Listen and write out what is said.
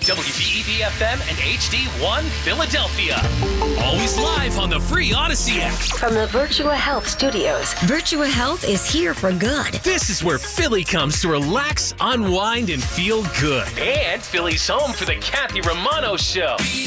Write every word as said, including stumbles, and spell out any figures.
W B E D F M and H D one Philadelphia. Always live on the free Odyssey app. From the Virtua Health Studios, Virtua Health is here for good. This is where Philly comes to relax, unwind, and feel good. And Philly's home for the Kathy Romano Show.